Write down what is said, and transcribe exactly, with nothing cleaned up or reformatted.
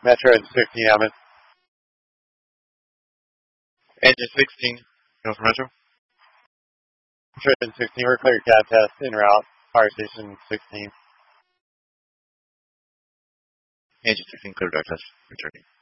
Metro and sixteen, Hammond. Engine sixteen, go for Metro. Metro and sixteen, we're clear cab test en route. Fire station sixteen. Engine sixteen, clear dark test, returning.